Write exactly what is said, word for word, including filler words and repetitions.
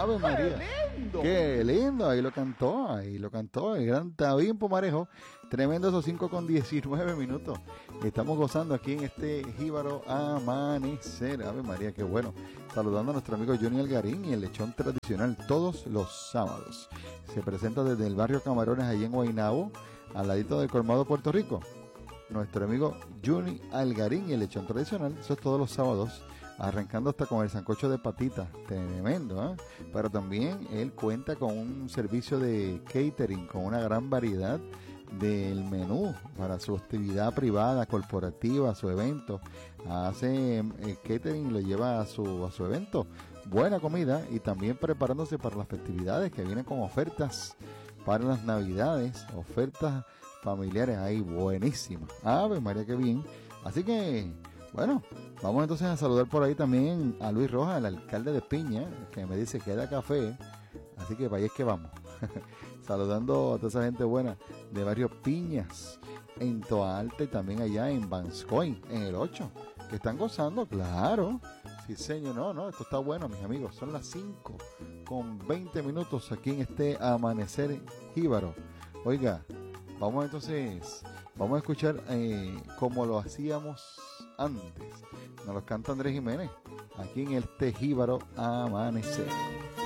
Ave María. lindo! ¡Qué lindo! Ahí lo cantó, ahí lo cantó el gran David Pumarejo. Tremendo esos cinco con diecinueve minutos. Estamos gozando aquí en este jíbaro amanecer. Ave María, qué bueno. Saludando a nuestro amigo Johnny Algarín y el lechón tradicional todos los sábados. Se presenta desde el barrio Camarones, allí en Guaynabo, al ladito del Colmado, Puerto Rico. Nuestro amigo Johnny Algarín y el lechón tradicional, eso es todos los sábados, arrancando hasta con el sancocho de patita, tremendo, ¿eh? Pero también él cuenta con un servicio de catering, con una gran variedad del menú para su actividad privada, corporativa, su evento. Hace eh, catering y lo lleva a su, a su evento. Buena comida y también preparándose para las festividades que vienen con ofertas para las navidades, ofertas familiares ahí buenísimas. Ave María, qué bien. Así que, bueno, vamos entonces a saludar por ahí también a Luis Rojas, el alcalde de Piña, que me dice que da café. Así que para allá es que vamos. Saludando a toda esa gente buena de Barrio Piñas, en Toa Alta y también allá en Vanscoy, en el ocho, que están gozando, claro. Sí, señor, no, no, esto está bueno, mis amigos. Son las cinco con veinte minutos aquí en este amanecer jíbaro. Oiga, vamos entonces, vamos a escuchar eh, como lo hacíamos antes. Nos lo canta Andrés Jiménez, aquí en este jíbaro amanecer.